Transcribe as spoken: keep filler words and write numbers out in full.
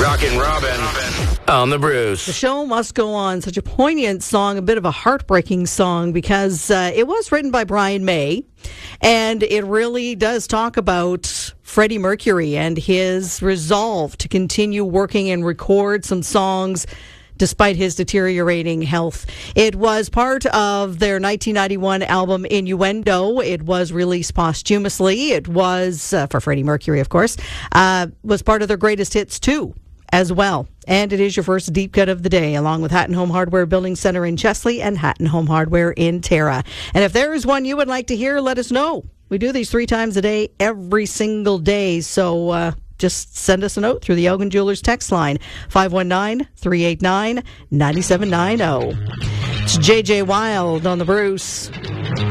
Rockin' Robin on the Bruce. The show must go on. Such a poignant song, a bit of a heartbreaking song, because uh, it was written by Brian May, and it really does talk about Freddie Mercury and his resolve to continue working and record some songs despite his deteriorating health. It was part of their nineteen ninety-one album Innuendo. It was released posthumously. It was, uh, for Freddie Mercury, of course, uh, was part of their greatest hits, too, as well. And it is your first deep cut of the day, along with Hatton Home Hardware Building Center in Chesley and Hatton Home Hardware in Tara. And if there is one you would like to hear, let us know. We do these three times a day, every single day. So uh, just send us a note through the Elgin Jewelers text line, five one nine, three eight nine, nine seven nine zero. It's J J Wild on the Bruce.